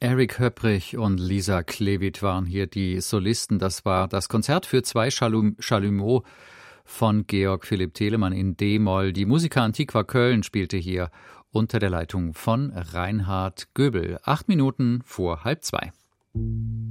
Eric Höpprich und Lisa Klevit waren hier die Solisten. Das war das Konzert für zwei Chalumeau von Georg Philipp Telemann in D-Moll. Die Musica Antiqua Köln spielte hier unter der Leitung von Reinhard Göbel. 8 Minuten vor 1:30.